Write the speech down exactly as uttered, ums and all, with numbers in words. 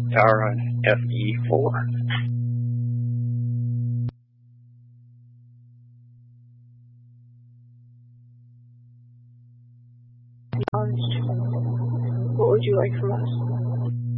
Power on F E four. What would you like from us?